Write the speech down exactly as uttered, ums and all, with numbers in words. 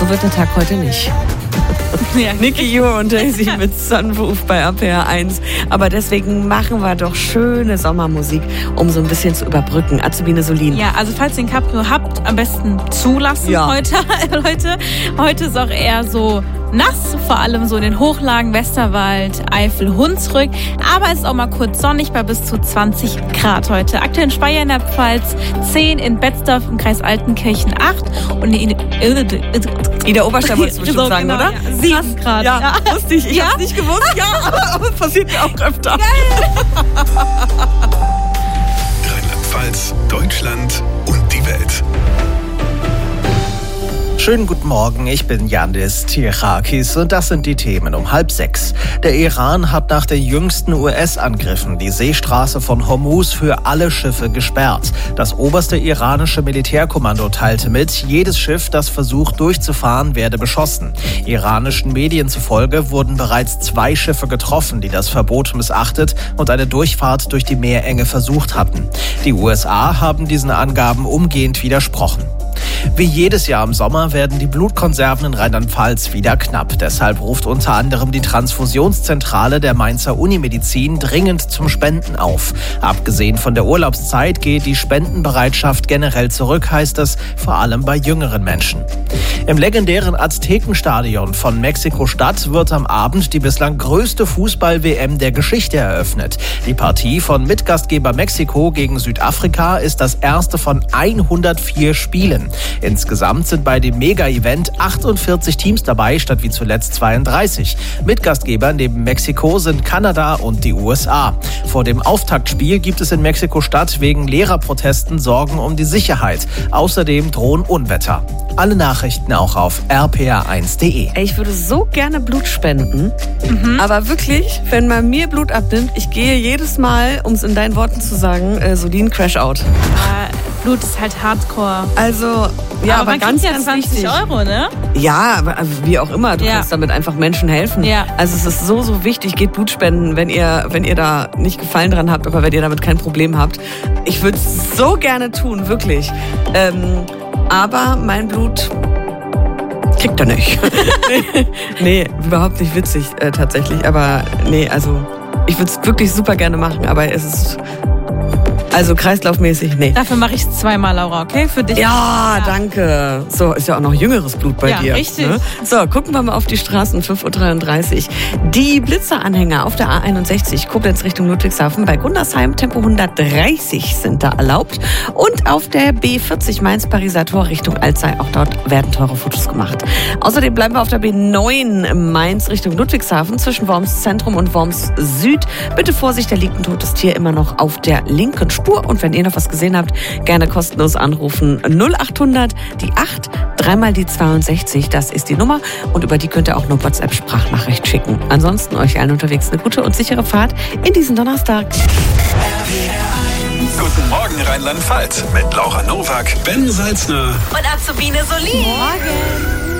so wird der Tag heute nicht. Ja, Nicky Yu und Daisy mit Sunroof bei R P R eins. Aber deswegen machen wir doch schöne Sommermusik, um so ein bisschen zu überbrücken. Azubine Solin. Ja, also falls ihr ein Cabrio habt, am besten zulassen ja. heute. Leute, heute ist auch eher so nass, vor allem so in den Hochlagen, Westerwald, Eifel, Hunsrück. Aber es ist auch mal kurz sonnig bei bis zu zwanzig Grad heute. Aktuell in Speyer in der Pfalz zehn, in Betzdorf im Kreis Altenkirchen acht und in Ida Oberstein wolltest du bestimmt so, sagen, genau, oder? Ja, sieben Grad. Ja, ja. Wusste ich. Ich ja? hab's nicht gewusst. Ja, aber, aber es passiert mir auch öfter. Rheinland-Pfalz, Deutschland und die Welt. Schönen guten Morgen, ich bin Yandis Tirakis und das sind die Themen um halb sechs. Der Iran hat nach den jüngsten U S-Angriffen die Seestraße von Hormuz für alle Schiffe gesperrt. Das oberste iranische Militärkommando teilte mit, jedes Schiff, das versucht durchzufahren, werde beschossen. Iranischen Medien zufolge wurden bereits zwei Schiffe getroffen, die das Verbot missachtet und eine Durchfahrt durch die Meerenge versucht hatten. Die U S A haben diesen Angaben umgehend widersprochen. Wie jedes Jahr im Sommer werden die Blutkonserven in Rheinland-Pfalz wieder knapp. Deshalb ruft unter anderem die Transfusionszentrale der Mainzer Unimedizin dringend zum Spenden auf. Abgesehen von der Urlaubszeit geht die Spendenbereitschaft generell zurück, heißt es, vor allem bei jüngeren Menschen. Im legendären Aztekenstadion von Mexiko-Stadt wird am Abend die bislang größte Fußball-W M der Geschichte eröffnet. Die Partie von Mitgastgeber Mexiko gegen Südafrika ist das erste von hundertvier Spielen. Insgesamt sind bei dem Mega-Event achtundvierzig Teams dabei, statt wie zuletzt zweiunddreißig. Mitgastgeber neben Mexiko sind Kanada und die U S A. Vor dem Auftaktspiel gibt es in Mexiko-Stadt wegen Lehrerprotesten Sorgen um die Sicherheit. Außerdem drohen Unwetter. Alle Nachrichten auch auf r p r eins punkt d e. Ich würde so gerne Blut spenden, mhm. aber wirklich, wenn man mir Blut abnimmt, ich gehe jedes Mal, um es in deinen Worten zu sagen, äh, so wie ein Crash-Out. Äh, Blut ist halt Hardcore. Also, ja, aber, aber ganz, ja ganz zwanzig wichtig. Euro, ne? Ja, aber wie auch immer, du ja. kannst damit einfach Menschen helfen. Ja. Also es ist so, so wichtig, geht Blut spenden, wenn ihr, wenn ihr da nicht Gefallen dran habt, aber wenn ihr damit kein Problem habt. Ich würde es so gerne tun, wirklich. Ähm, aber mein Blut kriegt er nicht. nee, nee, überhaupt nicht witzig äh, tatsächlich. Aber nee, also ich würde es wirklich super gerne machen, aber es ist... Also kreislaufmäßig, nee. Dafür mache ich es zweimal, Laura, okay? Für dich. Ja, ja, danke. So, ist ja auch noch jüngeres Blut bei ja, dir. Ja, richtig. Ne? So, gucken wir mal auf die Straßen, fünf Uhr dreiunddreißig. Die Blitzeranhänger auf der A einundsechzig, Koblenz Richtung Ludwigshafen, bei Gundersheim, Tempo hundertdreißig sind da erlaubt. Und auf der B vierzig Mainz-Pariser Tor Richtung Alzey, auch dort werden teure Fotos gemacht. Außerdem bleiben wir auf der B neun Mainz Richtung Ludwigshafen, zwischen Worms Zentrum und Worms Süd. Bitte Vorsicht, da liegt ein totes Tier immer noch auf der linken Spur. Und wenn ihr noch was gesehen habt, gerne kostenlos anrufen. null achthundert, die acht, dreimal die zweiundsechzig, das ist die Nummer. Und über die könnt ihr auch eine WhatsApp-Sprachnachricht schicken. Ansonsten euch allen unterwegs eine gute und sichere Fahrt in diesen Donnerstag. Guten Morgen Rheinland-Pfalz mit Laura Nowak, Ben Salzner und Azubine Solin. Morgen.